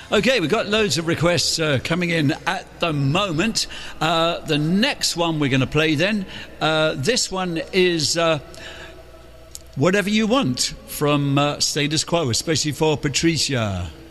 Okay, we've got loads of requests coming in at the moment. The next one we're going to play then, this one is Whatever You Want from Status Quo, especially for Patricia.